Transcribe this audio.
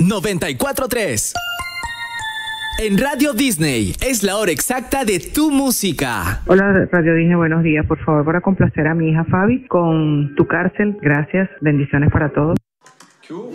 94.3. En Radio Disney es la hora exacta de tu música. Hola Radio Disney, buenos días. Por favor, para complacer a mi hija Fabi con Tu Cárcel. Gracias, bendiciones para todos.